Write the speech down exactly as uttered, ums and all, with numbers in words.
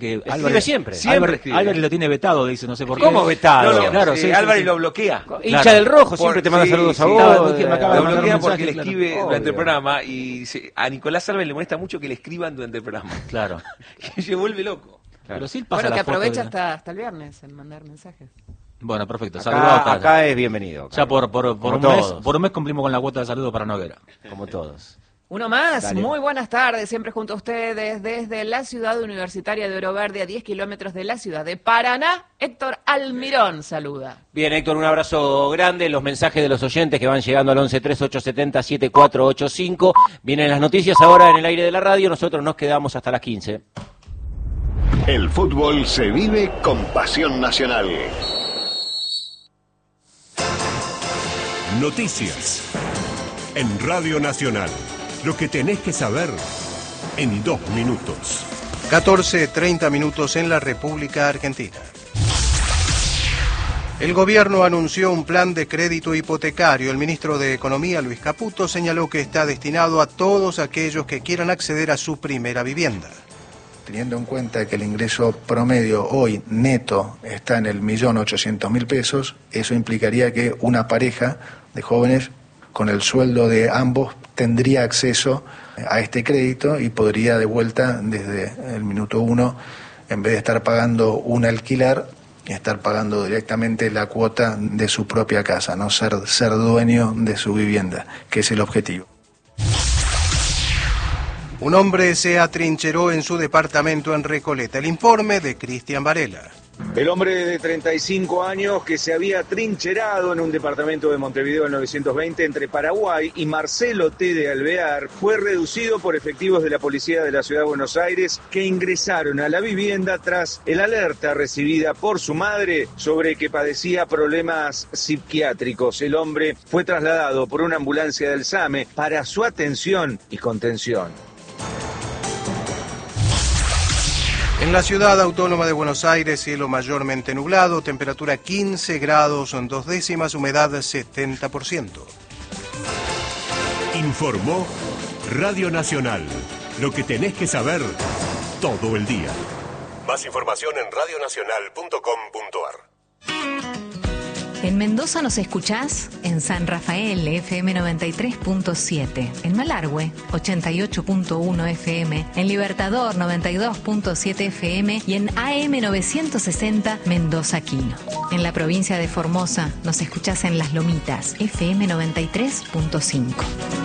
Que Escribe Álvarez, siempre. siempre Álvarez, escribe. Álvarez lo tiene vetado, dice, no sé por qué. ¿Cómo vetado? No, no, claro, sí, sí, Álvarez sí, lo sí. bloquea. Hincha Claro. del Rojo, Por- siempre te manda sí, saludos a sí, vos. estaba- me acaba de lo mandar bloquea un porque mensaje, le claro. escribe Obvio. durante el programa y se- a Nicolás Álvarez le molesta mucho que le escriban durante el programa. Claro. Que se vuelve loco. Pero sí pasa Bueno, la que foto aprovecha de- hasta, hasta el viernes en mandar mensajes. Bueno, perfecto. Saludado Acá, está. acá es bienvenido. Ya por, por, por, Como un mes, todos. por un mes cumplimos con la cuota de saludo para Noguera. Como todos. Uno más, Dale. muy buenas tardes, siempre junto a ustedes desde la ciudad universitaria de Oro Verde, a diez kilómetros de la ciudad de Paraná. Héctor Almirón saluda. Bien, Héctor, un abrazo grande. Los mensajes de los oyentes que van llegando al once tres ocho siete cero siete cuatro ocho cinco. Vienen las noticias ahora en el aire de la radio. Nosotros nos quedamos hasta las quince. El fútbol se vive con pasión nacional. Noticias. En Radio Nacional. Lo que tenés que saber en dos minutos. catorce treinta minutos en la República Argentina. El gobierno anunció un plan de crédito hipotecario. El ministro de Economía, Luis Caputo, señaló que está destinado a todos aquellos que quieran acceder a su primera vivienda. Teniendo en cuenta que el ingreso promedio hoy neto está en el millón ochocientos mil pesos, eso implicaría que una pareja de jóvenes con el sueldo de ambos tendría acceso a este crédito y podría de vuelta desde el minuto uno, en vez de estar pagando un alquiler, estar pagando directamente la cuota de su propia casa, no ser, ser dueño de su vivienda, que es el objetivo. Un hombre se atrincheró en su departamento en Recoleta. El informe de Cristian Varela. El hombre de treinta y cinco años que se había trincherado en un departamento de Montevideo en novecientos veinte entre Paraguay y Marcelo T. de Alvear fue reducido por efectivos de la policía de la Ciudad de Buenos Aires que ingresaron a la vivienda tras el alerta recibida por su madre sobre que padecía problemas psiquiátricos. El hombre fue trasladado por una ambulancia del SAME para su atención y contención. En la ciudad autónoma de Buenos Aires, cielo mayormente nublado, temperatura quince grados, dos décimas, humedad setenta por ciento. Informó Radio Nacional. Lo que tenés que saber todo el día. Más información en radio nacional punto com punto ar. En Mendoza nos escuchás en San Rafael, F M noventa y tres punto siete, en Malargüe, ochenta y ocho punto uno F M, en Libertador, noventa y dos punto siete F M y en A M novecientos sesenta Mendoza Quino. En la provincia de Formosa nos escuchás en Las Lomitas, F M noventa y tres punto cinco.